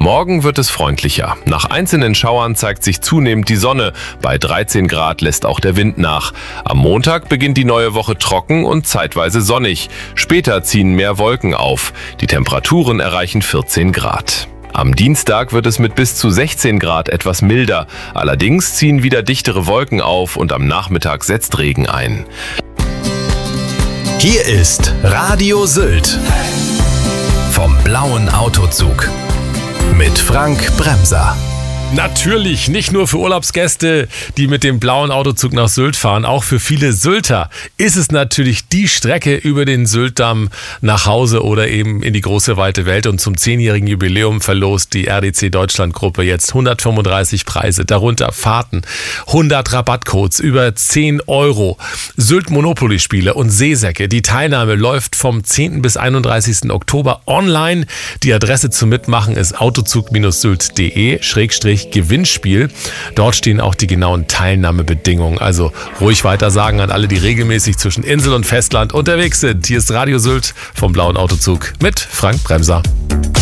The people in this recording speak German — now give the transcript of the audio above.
Morgen wird es freundlicher. Nach einzelnen Schauern zeigt sich zunehmend die Sonne. Bei 13 Grad lässt auch der Wind nach. Am Montag beginnt die neue Woche trocken und zeitweise sonnig. Später ziehen mehr Wolken auf. Die Temperaturen erreichen 14 Grad. Am Dienstag wird es mit bis zu 16 Grad etwas milder. Allerdings ziehen wieder dichtere Wolken auf und am Nachmittag setzt Regen ein. Hier ist Radio Sylt vom blauen Autozug mit Frank Bremser. Natürlich, nicht nur für Urlaubsgäste, die mit dem blauen Autozug nach Sylt fahren, auch für viele Sylter ist es natürlich die Strecke über den Syltdamm nach Hause oder eben in die große weite Welt. Und zum 10-jährigen Jubiläum verlost die RDC Deutschland Gruppe jetzt 135 Preise, darunter Fahrten, 100 Rabattcodes, über 10 €, Sylt Monopoly Spiele und Seesäcke. Die Teilnahme läuft vom 10. bis 31. Oktober online. Die Adresse zum Mitmachen ist autozug-sylt.de/Gewinnspiel. Dort stehen auch die genauen Teilnahmebedingungen. Also ruhig weiter sagen an alle, die regelmäßig zwischen Insel und Festland unterwegs sind. Hier ist Radio Sylt vom blauen Autozug mit Frank Bremser.